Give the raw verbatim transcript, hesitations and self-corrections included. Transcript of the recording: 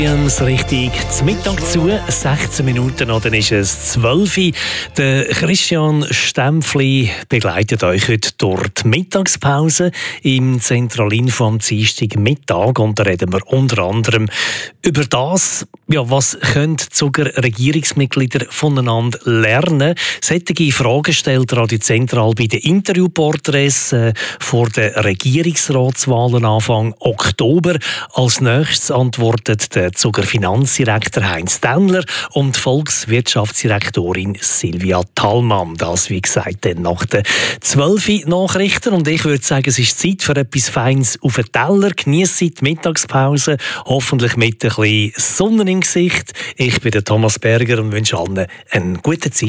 Richtig zum Mittag zu, sechzehn Minuten noch, dann ist es zwölf Uhr. Der Christian Stempfli begleitet euch heute durch die Mittagspause im Zentralinfo am Dienstag Mittag und da reden wir unter anderem über das, ja, was können sogar Regierungsmitglieder voneinander lernen. Solche Fragen stellt Radio Zentral bei den Interviewporträts äh, vor den Regierungsratswahlen Anfang Oktober. Als nächstes antwortet der sogar Finanzdirektor Heinz Dennler und Volkswirtschaftsdirektorin Silvia Thallmann. Das, wie gesagt, dann nach den zwölf Uhr Nachrichten. Und ich würde sagen, es ist Zeit für etwas Feines auf den Teller. Genießt die Mittagspause, hoffentlich mit ein bisschen Sonne im Gesicht. Ich bin der Thomas Berger und wünsche allen einen guten Zeit.